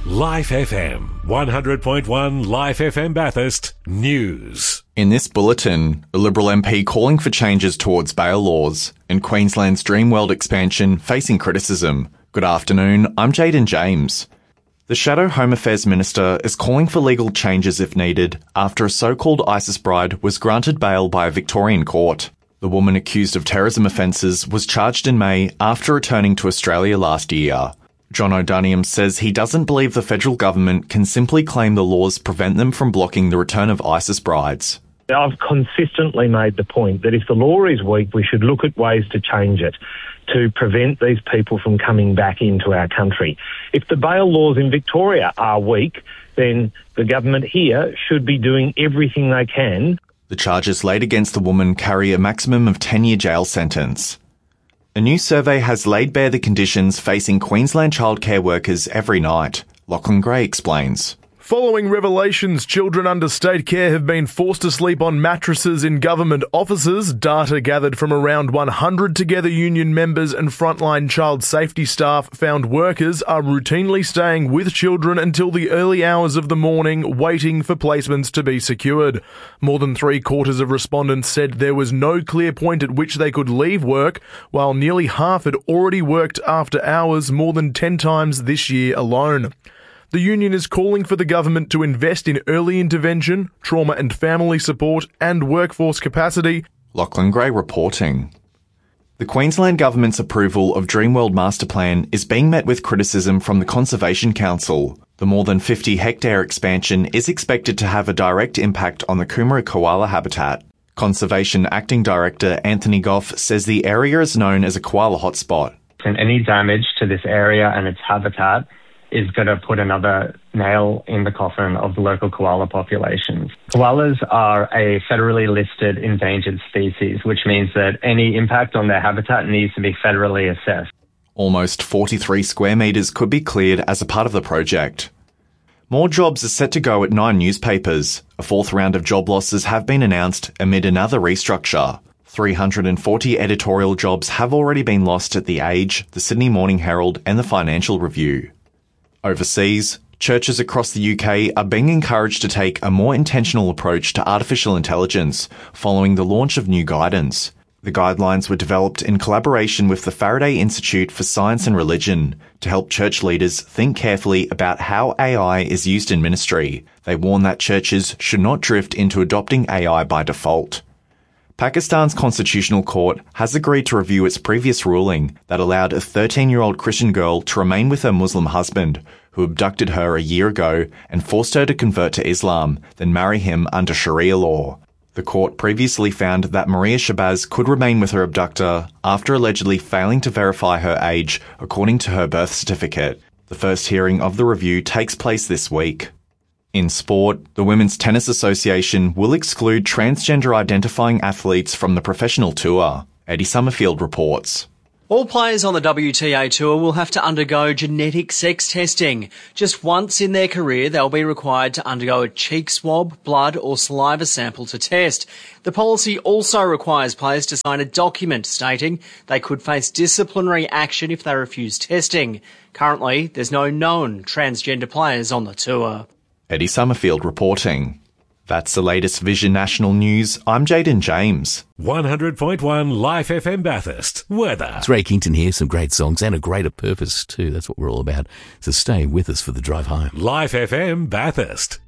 Life FM, 100.1 Life FM Bathurst News. In this bulletin, a Liberal MP calling for changes towards bail laws and Queensland's Dreamworld expansion facing criticism. Good afternoon, I'm Jaden James. The Shadow Home Affairs Minister is calling for legal changes if needed after a so-called ISIS bride was granted bail by a Victorian court. The woman accused of terrorism offences was charged in May after returning to Australia last year. John O'Duniam says he doesn't believe the federal government can simply claim the laws prevent them from blocking the return of ISIS brides. I've consistently made the point that if the law is weak, we should look at ways to change it, to prevent these people from coming back into our country. If the bail laws in Victoria are weak, then the government here should be doing everything they can. The charges laid against the woman carry a maximum of 10-year jail sentence. A new survey has laid bare the conditions facing Queensland childcare workers every night. Lachlan Gray explains. Following revelations, children under state care have been forced to sleep on mattresses in government offices. Data gathered from around 100 Together union members and frontline child safety staff found workers are routinely staying with children until the early hours of the morning, waiting for placements to be secured. More than 3/4 of respondents said there was no clear point at which they could leave work, while nearly half had already worked after hours more than 10 times this year alone. The union is calling for the government to invest in early intervention, trauma and family support and workforce capacity. Lachlan Gray reporting. The Queensland Government's approval of Dreamworld Master Plan is being met with criticism from the Conservation Council. The more than 50-hectare expansion is expected to have a direct impact on the Coomera koala habitat. Conservation Acting Director Anthony Goff says the area is known as a koala hotspot. And any damage to this area and its habitat is going to put another nail in the coffin of the local koala populations. Koalas are a federally listed endangered species, which means that any impact on their habitat needs to be federally assessed. Almost 43 square metres could be cleared as a part of the project. More jobs are set to go at 9 newspapers. A fourth round of job losses have been announced amid another restructure. 340 editorial jobs have already been lost at The Age, the Sydney Morning Herald and the Financial Review. Overseas, churches across the UK are being encouraged to take a more intentional approach to artificial intelligence following the launch of new guidance. The guidelines were developed in collaboration with the Faraday Institute for Science and Religion to help church leaders think carefully about how AI is used in ministry. They warn that churches should not drift into adopting AI by default. Pakistan's Constitutional Court has agreed to review its previous ruling that allowed a 13-year-old Christian girl to remain with her Muslim husband, who abducted her a year ago and forced her to convert to Islam, then marry him under Sharia law. The court previously found that Maria Shabazz could remain with her abductor after allegedly failing to verify her age according to her birth certificate. The first hearing of the review takes place this week. In sport, the Women's Tennis Association will exclude transgender-identifying athletes from the professional tour. Eddie Summerfield reports. All players on the WTA Tour will have to undergo genetic sex testing. Just once in their career, they'll be required to undergo a cheek swab, blood or saliva sample to test. The policy also requires players to sign a document stating they could face disciplinary action if they refuse testing. Currently, there's no known transgender players on the tour. Eddie Summerfield reporting. That's the latest Vision National News. I'm Jaden James. 100.1 Life FM Bathurst. Weather. It's Ray Kington here. Some great songs and a greater purpose too. That's what we're all about. So stay with us for the drive home. Life FM Bathurst.